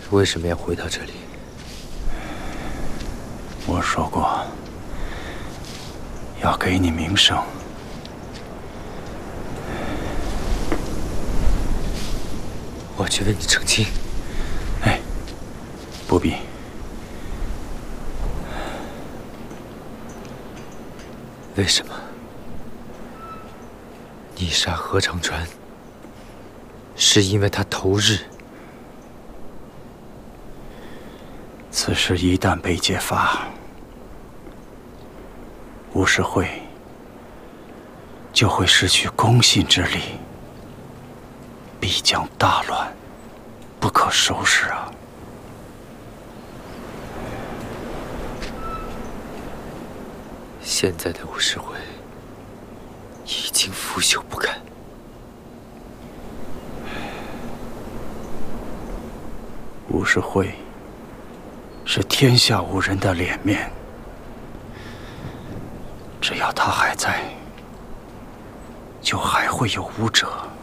为什么要回到这里？ 我说过，要给你名声。 我去为你澄清。 哎，不必。 为什么？你杀何长川，是因为他投日。 此事一旦被揭发，吴世会就会失去公信之力，必将大乱，不可收拾啊！ 现在的吴世会已经腐朽不堪。 吴世会是天下武人的脸面，只要他还在，就还会有武者